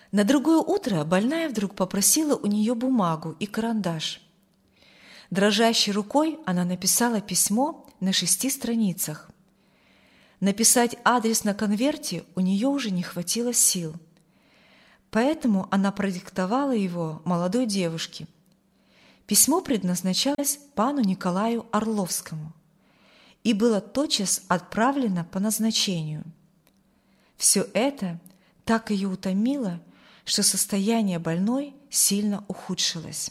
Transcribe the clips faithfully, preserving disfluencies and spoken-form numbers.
На другое утро больная вдруг попросила у нее бумагу и карандаш. Дрожащей рукой она написала письмо на шести страницах. Написать адрес на конверте у нее уже не хватило сил, поэтому она продиктовала его молодой девушке. Письмо предназначалось пану Николаю Орловскому и было тотчас отправлено по назначению. Все это так ее утомило, что состояние больной сильно ухудшилось.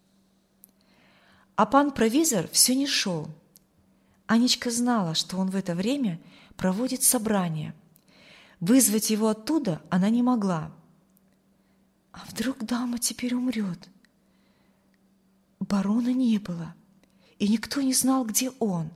А пан провизор все не шел. Анечка знала, что он в это время проводит собрание. Вызвать его оттуда она не могла. А вдруг дама теперь умрет? Барона не было, и никто не знал, где он.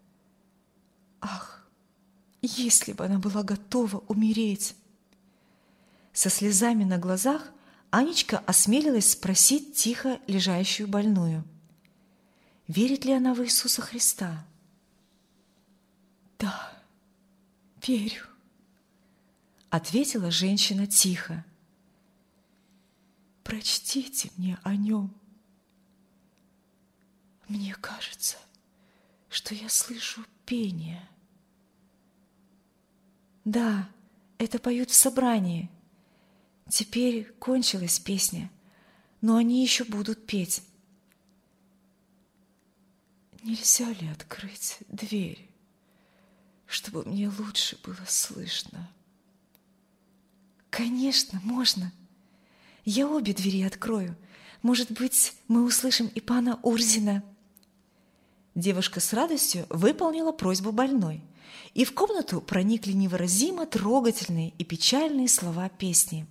Ах, если бы она была готова умереть! Со слезами на глазах Анечка осмелилась спросить тихо лежащую больную, верит ли она в Иисуса Христа. «Да, верю», — ответила женщина тихо. «Прочтите мне о нем. Мне кажется, что я слышу пение». «Да, это поют в собрании. Теперь кончилась песня, но они еще будут петь». «Нельзя ли открыть дверь, чтобы мне лучше было слышно?» «Конечно, можно. Я обе двери открою. Может быть, мы услышим и пана Урзина». Девушка с радостью выполнила просьбу больной, и в комнату проникли невыразимо трогательные и печальные слова песни.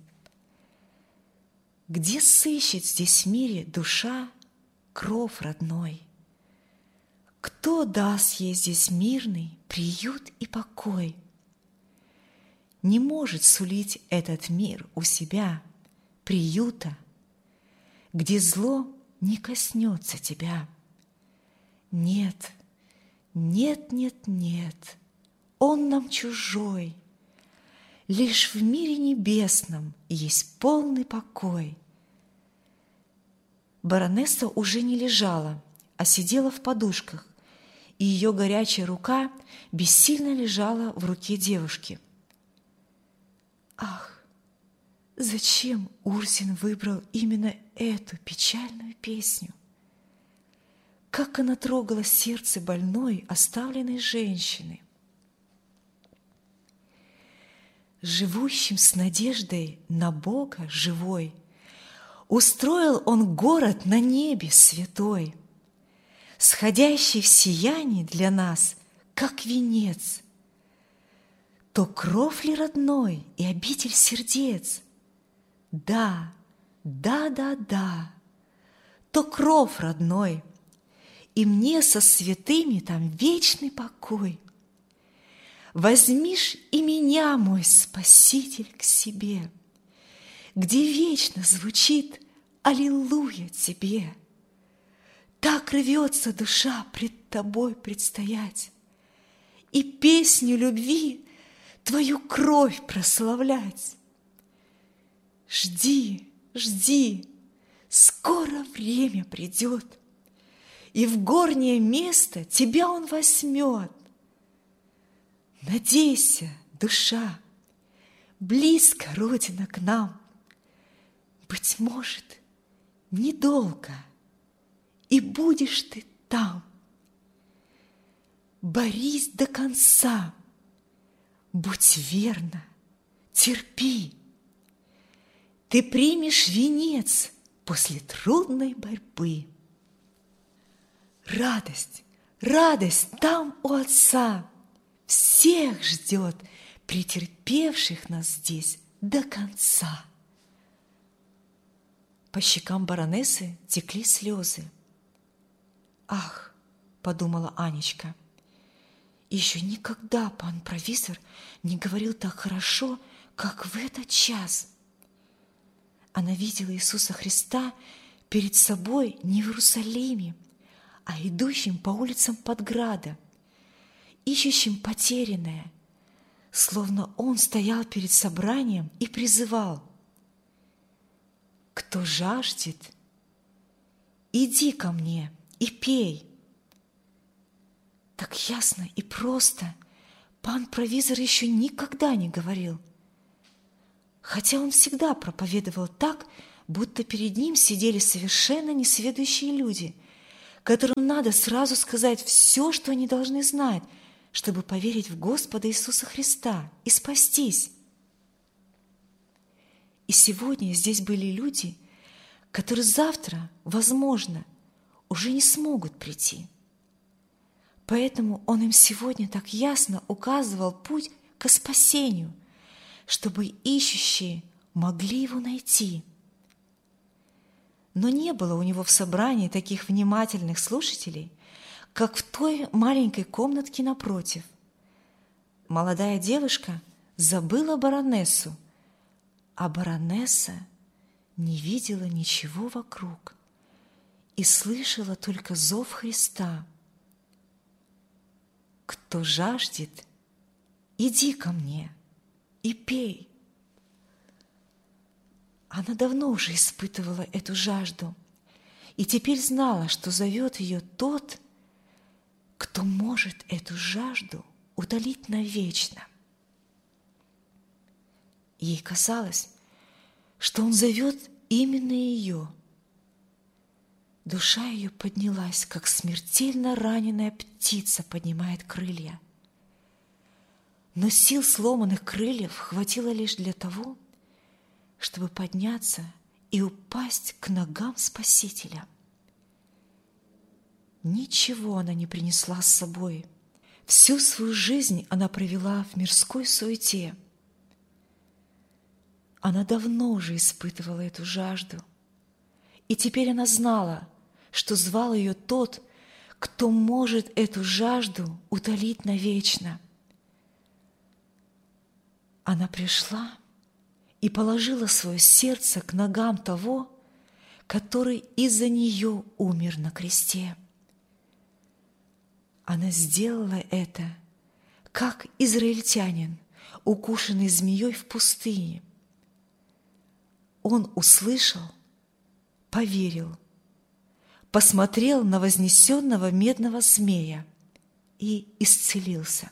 «Где сыщет здесь в мире душа кров родной? Кто даст ей здесь мирный приют и покой? Не может сулить этот мир у себя приюта, где зло не коснется тебя. Нет, нет, нет, нет, он нам чужой. Лишь в мире небесном есть полный покой». Баронесса уже не лежала, а сидела в подушках, и ее горячая рука бессильно лежала в руке девушки. Ах, зачем Урзин выбрал именно эту печальную песню? Как она трогала сердце больной, оставленной женщины! Живущим с надеждой на Бога живой устроил он город на небе святой, сходящий в сиянии для нас, как венец. То кров ли родной и обитель сердец? Да, да, да, да, то кров родной, и мне со святыми там вечный покой. Возьмишь и меня, мой Спаситель, к себе, где вечно звучит «Аллилуйя тебе». Так рвется душа пред тобой предстоять и песню любви твою кровь прославлять. Жди, жди, скоро время придет, и в горнее место тебя он возьмет. Надейся, душа, близко Родина к нам, быть может, недолго, и будешь ты там. Борись до конца, будь верна, терпи. Ты примешь венец после трудной борьбы. Радость, радость там у Отца всех ждет, претерпевших нас здесь до конца. По щекам баронессы текли слезы. «Ах!» – подумала Анечка. «Еще никогда пан провизор не говорил так хорошо, как в этот час». Она видела Иисуса Христа перед собой не в Иерусалиме, а идущим по улицам Подграда, ищущим потерянное, словно Он стоял перед собранием и призывал: кто жаждет, иди ко мне и пей. Так ясно и просто пан провизор еще никогда не говорил, хотя он всегда проповедовал так, будто перед ним сидели совершенно несведущие люди, которым надо сразу сказать все, что они должны знать, чтобы поверить в Господа Иисуса Христа и спастись. И сегодня здесь были люди, которые завтра, возможно, уже не смогут прийти. Поэтому Он им сегодня так ясно указывал путь к спасению, чтобы ищущие могли Его найти. Но не было у Него в собрании таких внимательных слушателей, как в той маленькой комнатке напротив. Молодая девушка забыла баронессу, а баронесса не видела ничего вокруг и слышала только зов Христа. «Кто жаждет, иди ко мне и пей». Она давно уже испытывала эту жажду и теперь знала, что зовет ее тот, кто может эту жажду утолить навечно. Ей казалось, что он зовет именно ее. Душа ее поднялась, как смертельно раненая птица поднимает крылья. Но сил сломанных крыльев хватило лишь для того, чтобы подняться и упасть к ногам Спасителя. Ничего она не принесла с собой. Всю свою жизнь она провела в мирской суете. Она давно уже испытывала эту жажду, и теперь она знала, что звал ее тот, кто может эту жажду утолить навечно. Она пришла и положила свое сердце к ногам того, который из-за нее умер на кресте. Она сделала это, как израильтянин, укушенный змеей в пустыне. Он услышал, поверил, посмотрел на вознесенного медного змея и исцелился.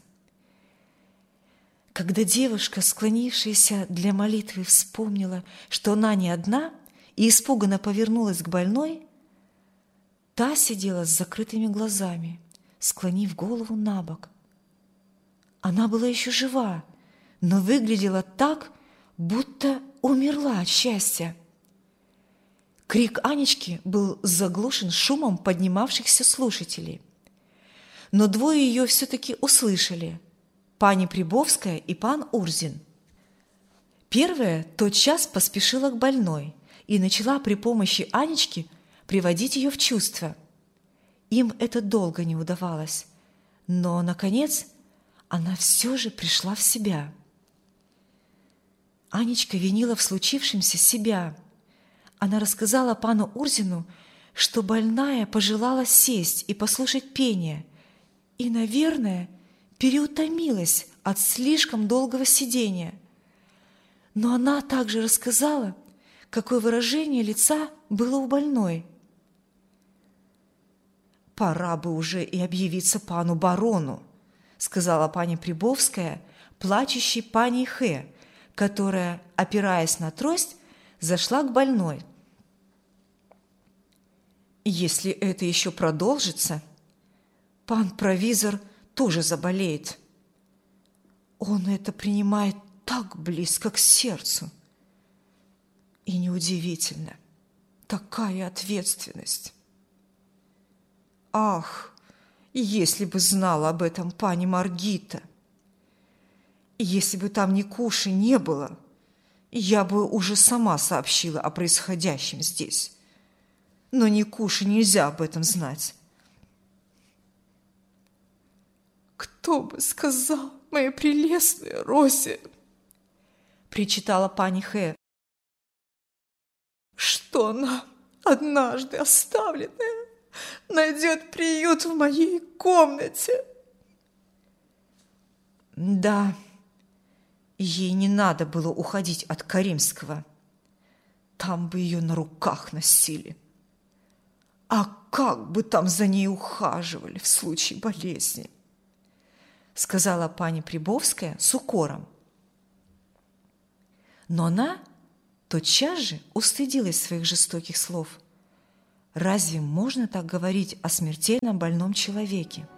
Когда девушка, склонившаяся для молитвы, вспомнила, что она не одна, и испуганно повернулась к больной, та сидела с закрытыми глазами, склонив голову на бок. Она была еще жива, но выглядела так, будто умерла от счастья. Крик Анечки был заглушен шумом поднимавшихся слушателей. Но двое ее все-таки услышали – пани Прибовская и пан Урзин. Первая тотчас поспешила к больной и начала при помощи Анечки приводить ее в чувство. Им это долго не удавалось, но, наконец, она все же пришла в себя. Анечка винила в случившемся себя. Она рассказала пану Урзину, что больная пожелала сесть и послушать пение, и, наверное, переутомилась от слишком долгого сидения. Но она также рассказала, какое выражение лица было у больной. «Пора бы уже и объявиться пану барону», сказала пани Прибовская, плачущей пани Хэ, которая, опираясь на трость, зашла к больной. «Если это еще продолжится, пан провизор тоже заболеет. Он это принимает так близко к сердцу. И неудивительно, такая ответственность. Ах, если бы знала об этом пани Маргита! Если бы там Никуши не было, я бы уже сама сообщила о происходящем здесь. Но Никуше нельзя об этом знать. «Кто бы сказал, моя прелестная Розе!» причитала пани Хэ, «что она, однажды оставленная, найдет приют в моей комнате!» Да, ей не надо было уходить от Каримского, там бы ее на руках носили. А как бы там за ней ухаживали в случае болезни, сказала пани Прибовская с укором. Но она тотчас же устыдилась своих жестоких слов. Разве можно так говорить о смертельно больном человеке?